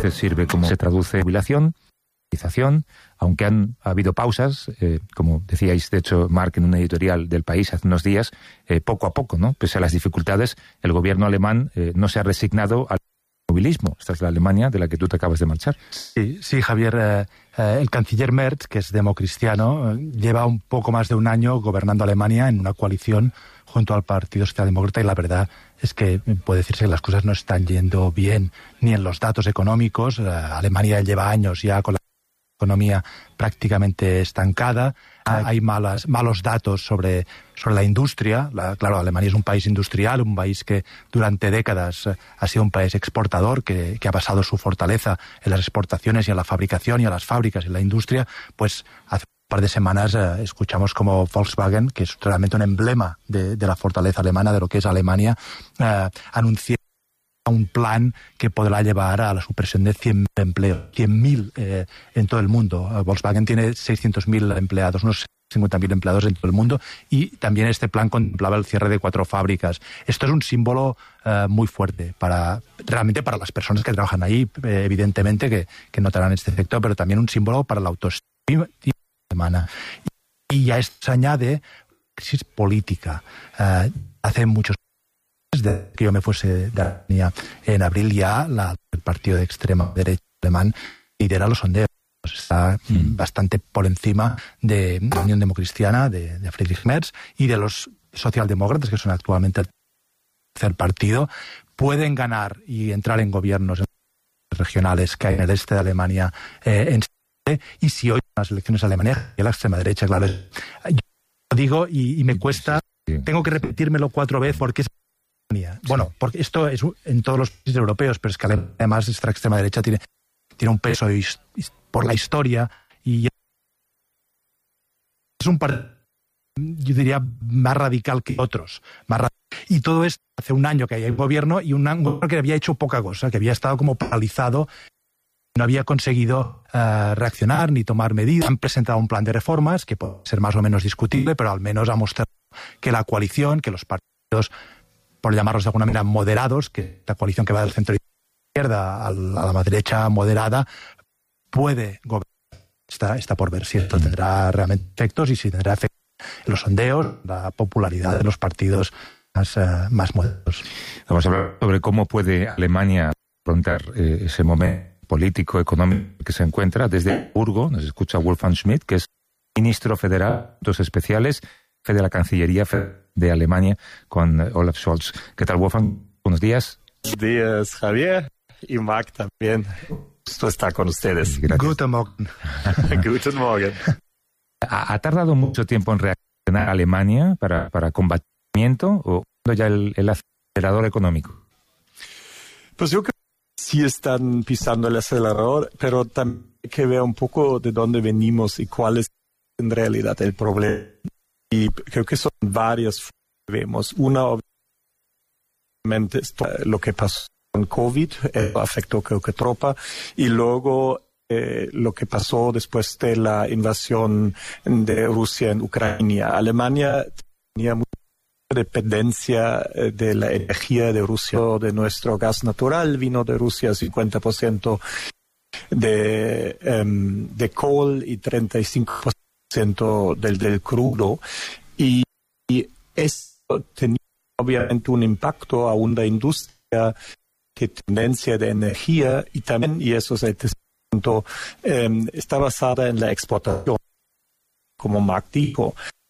veces sirve como se traduce jubilación, aunque ha habido pausas, como decíais, de hecho, Marc, en una editorial del País hace unos días, poco a poco, ¿no? Pese a las dificultades, el gobierno alemán no se ha resignado al movilismo. Esta es la Alemania de la que tú te acabas de marchar. Sí, Javier. El canciller Merz, que es democristiano, lleva un poco más de un año gobernando Alemania en una coalición junto al Partido Socialdemócrata, y la verdad es que puede decirse que las cosas no están yendo bien ni en los datos económicos. Alemania lleva años ya con la economía prácticamente estancada. Hay malos datos sobre la industria. Claro, Alemania es un país industrial, un país que durante décadas ha sido un país exportador, que ha basado su fortaleza en las exportaciones y en la fabricación y en las fábricas y en la industria. Pues hace un par de semanas escuchamos como Volkswagen, que es realmente un emblema de la fortaleza alemana, de lo que es Alemania, anunció un plan que podrá llevar a la supresión de 100.000 empleos, 100.000 en todo el mundo. Volkswagen tiene 600.000 empleados, unos 50.000 empleados en todo el mundo, y también este plan contemplaba el cierre de 4 fábricas. Esto es un símbolo muy fuerte realmente para las personas que trabajan ahí, evidentemente que notarán este efecto, pero también un símbolo para la autoestima alemana. Y a esto se añade crisis política. Hace muchos desde que yo me fuese de Alemania en abril, ya el partido de extrema derecha alemán lidera los sondeos. Está bastante por encima de la Unión Democristiana, de Friedrich Merz, y de los socialdemócratas, que son actualmente el tercer partido. Pueden ganar y entrar en gobiernos regionales que hay en el este de Alemania, y si hoy las elecciones en Alemania, la extrema derecha, claro, yo lo digo y me cuesta, tengo que repetírmelo 4 veces porque es bueno, porque esto es en todos los países europeos, pero es que además esta extrema derecha tiene un peso por la historia, y es un partido, yo diría, más radical que otros. Y todo esto hace un año que hay un gobierno, y un gobierno que había hecho poca cosa, que había estado como paralizado, no había conseguido reaccionar ni tomar medidas. Han presentado un plan de reformas que puede ser más o menos discutible, pero al menos ha mostrado que la coalición, que los partidos, por llamarlos de alguna manera, moderados, que la coalición que va del centro izquierda a la derecha moderada, puede gobernar. Está por ver si esto tendrá realmente efectos y si tendrá efectos en los sondeos, la popularidad de los partidos más moderados. Vamos a hablar sobre cómo puede Alemania afrontar ese momento político, económico que se encuentra. Desde Hamburgo nos escucha Wolfgang Schmidt, que es ministro federal de Asuntos Especiales, jefe de la Cancillería de Alemania, con Olaf Scholz. ¿Qué tal, Wolfgang? Buenos días. Buenos días, Javier, y Marc también. Gusto estar con ustedes. Gracias. Guten Morgen. Guten Morgen. ¿Ha tardado mucho tiempo en reaccionar Alemania para combatimiento, o ya el acelerador económico? Pues yo creo que sí están pisando el acelerador, pero también hay que ver un poco de dónde venimos y cuál es en realidad el problema. Y creo que son varias que vemos. Una, obviamente, es lo que pasó con COVID, afectó creo que tropa, y luego lo que pasó después de la invasión de Rusia en Ucrania. Alemania tenía mucha dependencia de la energía de Rusia, de nuestro gas natural vino de Rusia, 50% de coal y 35% del crudo, y esto tenía obviamente un impacto a una industria que tendencia de energía, y también, y eso es el punto, está basada en la exportación, como Marc dijo.